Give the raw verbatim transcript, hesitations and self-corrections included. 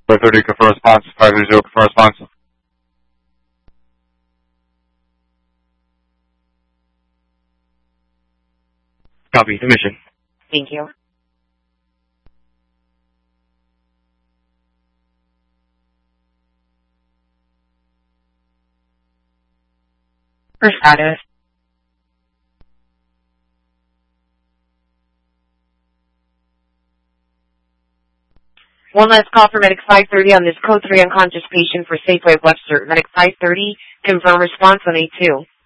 five thirty, confirm response. five thirty, confirm response. Copy, emission. Thank you. For status. One last call for Medic five thirty on this code three unconscious patient for Safeway Webster. Medic five thirty, confirm response on A two.